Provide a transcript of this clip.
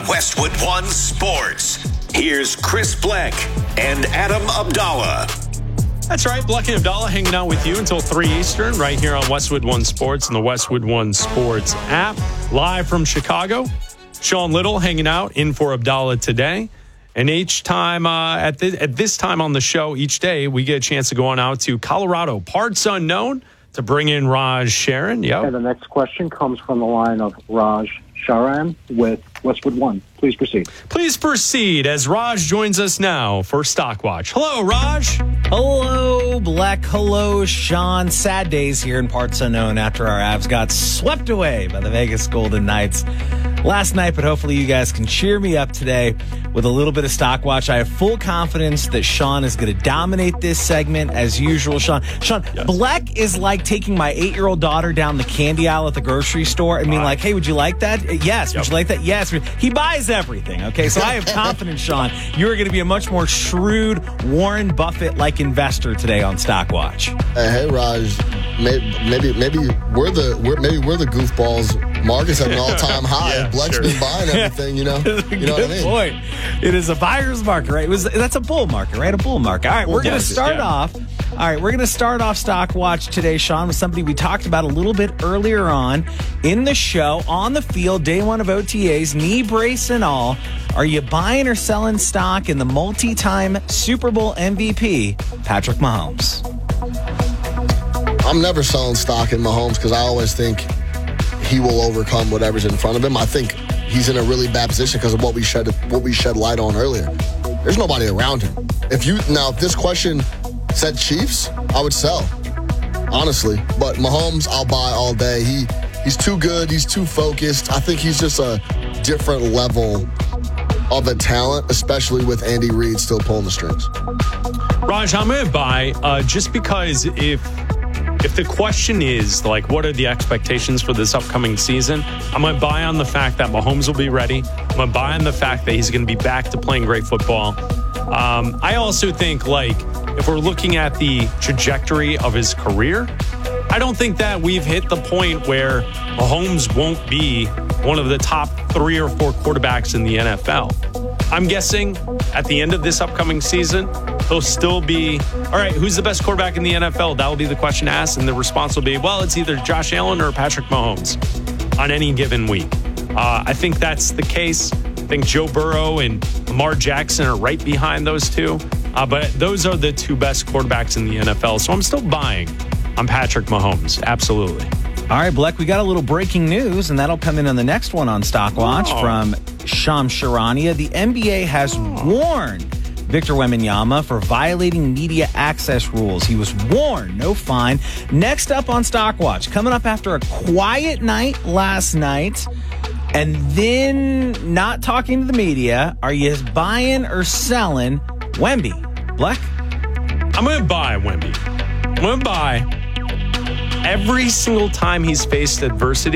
Westwood One Sports. Here's Chris Bleck and Adam Abdallah. That's right. Bleck and Abdallah hanging out with you until 3 Eastern right here on Westwood One Sports and the Westwood One Sports app. Live from Chicago, Sean Little hanging out in for Abdallah today. And each time at this time on the show, each day, we get a chance to go on out to Colorado, parts unknown, to bring in Raj Sharon. Yep. And the next question comes from the line of Raj Sharan with Westwood One. Please proceed. Please proceed as Raj joins us now for Stock Watch. Hello, Raj. Hello, Bleck. Hello, Sean. Sad days here in parts unknown after our Avs got swept away by the Vegas Golden Knights last night, but hopefully you guys can cheer me up today with a little bit of Stock Watch. I have full confidence that Sean is going to dominate this segment as usual. Sean, yes. Bleck is like taking my 8-year-old daughter down the candy aisle at the grocery store and being like, hey, would you like that? Yes. Yep. Would you like that? Yes. He buys everything. Okay. So I have confidence, Sean, you're going to be a much more shrewd Warren Buffett-like investor today on Stock Watch. Hey, Raj, maybe we're the goofballs. Market's at an all-time high. Yeah, Bleck's been buying everything, you know what I mean? Point. It is a buyer's market, right? That's a bull market, right? A bull market. All right, we're going to start off. All right, we're going to start off Stock Watch today, Sean, with somebody we talked about a little bit earlier on in the show, on the field, day one of OTAs, knee brace and all. Are you buying or selling stock in the multi-time Super Bowl MVP, Patrick Mahomes? I'm never selling stock in Mahomes because I always think he will overcome whatever's in front of him. I think he's in a really bad position because of what we shed light on earlier. There's nobody around him. If this question said Chiefs, I would sell, honestly. But Mahomes, I'll buy all day. He's too good. He's too focused. I think he's just a different level of a talent, especially with Andy Reid still pulling the strings. Raj, I'm going to buy just because if the question is, like, what are the expectations for this upcoming season, I'm going to buy on the fact that Mahomes will be ready. I'm going to buy on the fact that he's going to be back to playing great football. I also think, like, if we're looking at the trajectory of his career, I don't think that we've hit the point where Mahomes won't be one of the top 3 or 4 quarterbacks in the NFL. I'm guessing at the end of this upcoming season, he'll still be, all right, who's the best quarterback in the NFL? That will be the question asked, and the response will be, well, it's either Josh Allen or Patrick Mahomes on any given week. I think that's the case. I think Joe Burrow and Lamar Jackson are right behind those two. But those are the 2 best quarterbacks in the NFL. So I'm still buying on Patrick Mahomes. Absolutely. All right, Bleck, we got a little breaking news, and that'll come in on the next one on Stock Watch from Shams Charania. The NBA has warned Victor Wembanyama for violating media access rules. He was warned, no fine. Next up on Stock Watch, coming up after a quiet night last night, and then not talking to the media, are you buying or selling Wemby? Bleck? I'm going to buy Wemby. I'm going to buy every single time he's faced adversity.